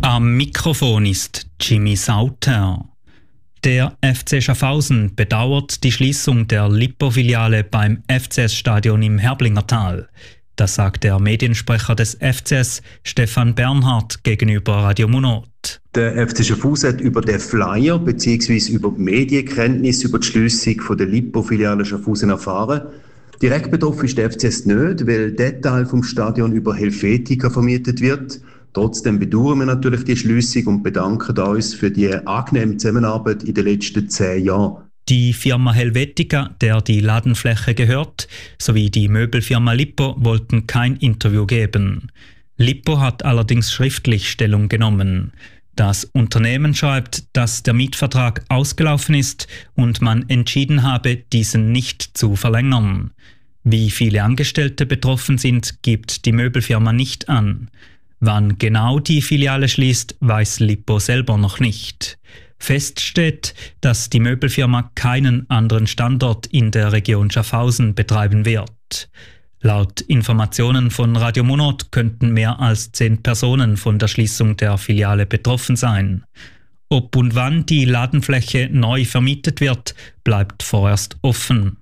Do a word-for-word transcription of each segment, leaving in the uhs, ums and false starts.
Am Mikrofon ist Jimmy Sauter. Der F C Schaffhausen bedauert die Schließung der Lippo-Filiale beim F C S-Stadion im Herblingertal. Das sagt der Mediensprecher des F C S, Stefan Bernhard, gegenüber Radio Monat. Der F C Schaffhausen hat über den Flyer bzw. über die Medienkenntnis über die Schliessung von der Lippo-Filiale Schaffhausen erfahren. Direkt betroffen ist der F C S nicht, weil der Teil vom Stadion über Helvetica vermietet wird. Trotzdem bedauern wir natürlich die Schliessung und bedanken uns für die angenehme Zusammenarbeit in den letzten zehn Jahren. Die Firma Helvetica, der die Ladenfläche gehört, sowie die Möbelfirma Lippo wollten kein Interview geben. Lippo hat allerdings schriftlich Stellung genommen. Das Unternehmen schreibt, dass der Mietvertrag ausgelaufen ist und man entschieden habe, diesen nicht zu verlängern. Wie viele Angestellte betroffen sind, gibt die Möbelfirma nicht an. Wann genau die Filiale schließt, weiß Lippo selber noch nicht. Fest steht, dass die Möbelfirma keinen anderen Standort in der Region Schaffhausen betreiben wird. Laut Informationen von Radio Monat könnten mehr als zehn Personen von der Schließung der Filiale betroffen sein. Ob und wann die Ladenfläche neu vermietet wird, bleibt vorerst offen.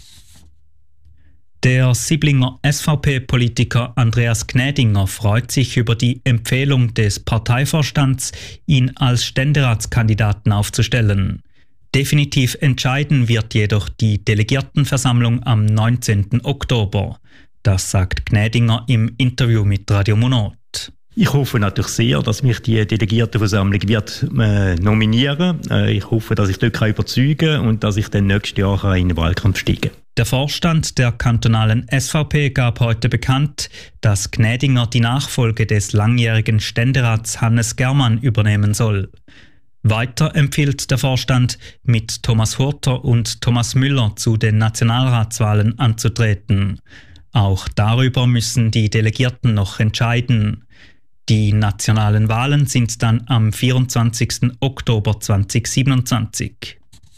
Der Siblinger S V P-Politiker Andreas Gnädinger freut sich über die Empfehlung des Parteivorstands, ihn als Ständeratskandidaten aufzustellen. Definitiv entscheiden wird jedoch die Delegiertenversammlung am neunzehnten Oktober. Das sagt Gnädinger im Interview mit Radio Monat. Ich hoffe natürlich sehr, dass mich die Delegiertenversammlung wird äh, nominieren. Äh, ich hoffe, dass ich dort kann überzeugen und dass ich dann nächstes Jahr in den Wahlkampf steige. Der Vorstand der kantonalen S V P gab heute bekannt, dass Gnädinger die Nachfolge des langjährigen Ständerats Hannes Germann übernehmen soll. Weiter empfiehlt der Vorstand, mit Thomas Hurter und Thomas Müller zu den Nationalratswahlen anzutreten. Auch darüber müssen die Delegierten noch entscheiden. Die nationalen Wahlen sind dann am vierundzwanzigsten Oktober zweitausendsiebenundzwanzig.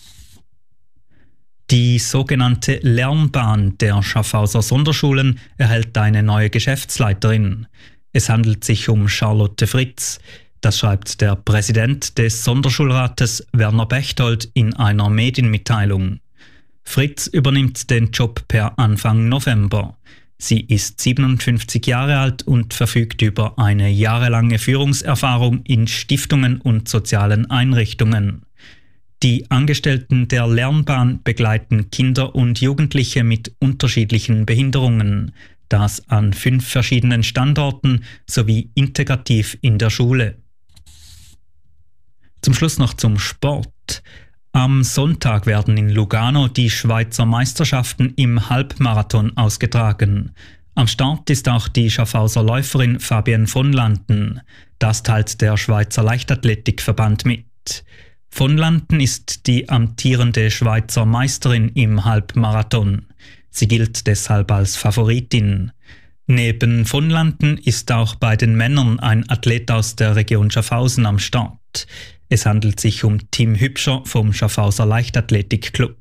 Die sogenannte Lernbahn der Schaffhauser Sonderschulen erhält eine neue Geschäftsleiterin. Es handelt sich um Charlotte Fritz. Das schreibt der Präsident des Sonderschulrates Werner Bechtold in einer Medienmitteilung. Fritz übernimmt den Job per Anfang November. Sie ist siebenundfünfzig Jahre alt und verfügt über eine jahrelange Führungserfahrung in Stiftungen und sozialen Einrichtungen. Die Angestellten der Lernbahn begleiten Kinder und Jugendliche mit unterschiedlichen Behinderungen, das an fünf verschiedenen Standorten sowie integrativ in der Schule. Zum Schluss noch zum Sport. Am Sonntag werden in Lugano die Schweizer Meisterschaften im Halbmarathon ausgetragen. Am Start ist auch die Schaffhauser Läuferin Fabienne von Landen. Das teilt der Schweizer Leichtathletikverband mit. Von Landen ist die amtierende Schweizer Meisterin im Halbmarathon. Sie gilt deshalb als Favoritin. Neben von Landen ist auch bei den Männern ein Athlet aus der Region Schaffhausen am Start. Es handelt sich um Tim Hübscher vom Schaffhauser Leichtathletikclub.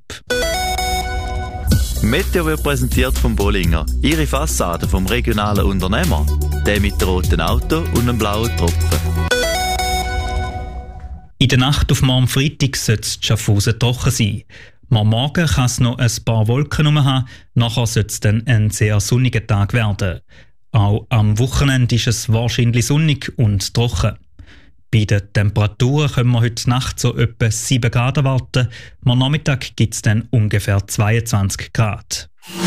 Meteo wird präsentiert vom Bollinger. Ihre Fassade vom regionalen Unternehmer. Der mit dem roten Auto und einem blauen Tropfen. In der Nacht auf morgen Freitag soll es Schaffhausen trocken sein. Morgen kann es noch ein paar Wolken haben, nachher soll es dann ein sehr sonniger Tag werden. Auch am Wochenende ist es wahrscheinlich sonnig und trocken. Bei den Temperaturen können wir heute Nacht so etwa sieben Grad erwarten. Am Nachmittag gibt es dann ungefähr zweiundzwanzig Grad.